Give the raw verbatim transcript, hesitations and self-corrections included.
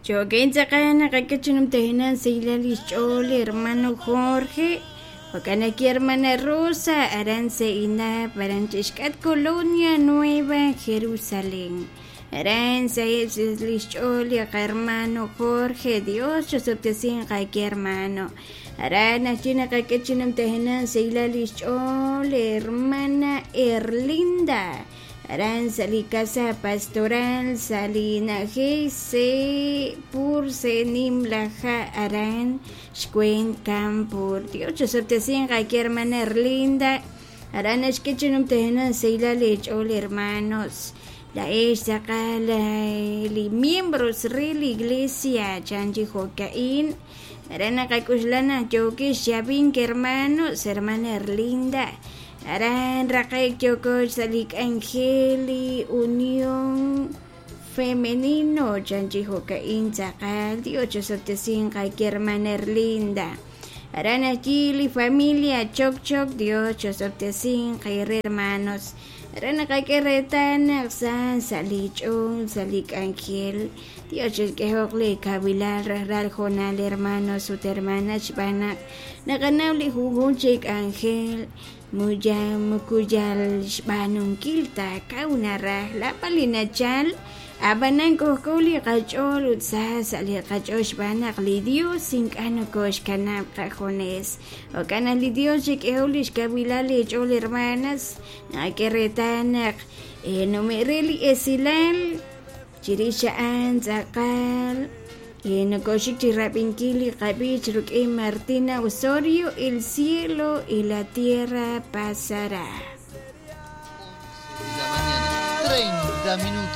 Yo que ensacana kakachunum tejinan seilalis chole hermano Jorge. Porque aquí hermana Rosa, Arance Ina, Paranchishkat Colonia Nueva, Jerusalén. Arance es Licholia, hermano Jorge, Dios, yo subtecín aquí hermano. Arana China Kakachinum Tejenan, Seila Lichole, hermana Erlinda. Aran sali casa pastoral salina se pur se nimlaja aran shkuen campur Dios septecien que hermana Erlinda aran es que chenum tenan seila lech ol hermanos la esa cala li miembros de la iglesia chanji jocaín aran akakuslana yo que shabin que hermanos hermana Erlinda Aran Raquel Yoko Salik Angeli Unión Femenino Chanchijoca Inzacal Diocho Sotecinca y hermana Erlinda Aran Achili Familia Choc Choc Diocho Sotecinca y hermanos Aran Akakeretana San Salichon Salik Angel Diocho Quejokle Kabilar Ral Jonal hermanos su hermana Chbana Naganabli Jugunchik Angel Muya mukuyal banung kilta kaunara la palinachal abanan kokoli kachol utsa sali kachosh banak lidio sin kano kosh kanap cajones o kana lidio chikeolish kabilali chol hermanas nakeretanak e numereli esilal chirisha anzakal Y en Cochichi Rapinquili, Capich, Ruque Martina Osorio, el cielo y la tierra pasará. De la mañana, treinta minutos.